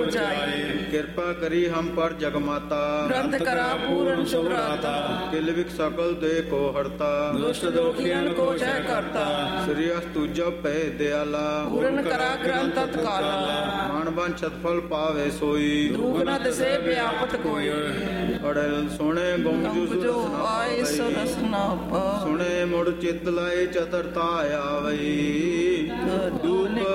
ਉਪਜਾਈ। ਕਿਰਪਾ ਕਰੀ ਹਮ ਪਰ ਜਗਮਾਤਾ, ਗ੍ਰੰਥ ਕਰਾ ਪੂਰਨ ਸੁਭਰਾਤਾ। ਕਿਲ ਵਿਕ ਸਕਲ ਦੇ ਕੋ ਹਰਤਾ, ਦੁਸ਼ਟ ਦੋਖੀਆਂ ਕੋ ਜੈ ਕਰਤਾ। ਸ੍ਰੀ ਅਸਤੂ ਜਪ ਪੈ ਦਿਆਲਾ, ਪੂਰਨ ਕਰਾ ਗ੍ਰੰਥ ਤਤਕਾਲਾ। ਮਨ ਬੰਛਤ ਫਲ ਪਾਵੇ ਸੋਈ, ਦੁਖ ਨ ਦਿਸੇ ਵਿਆਪਤ ਕੋਈ। ਅੜਲ ਸੁਣੇ ਗੁੰਜ ਜੋ ਆਏ ਸੋ ਰਸਨਾ ਪਾਏ। ਸੁਣੇ ਮੁੜ ਚਿਤ ਲਾਏ ਚਤਰਤਾ ਆਵਈ, ਦੂਪ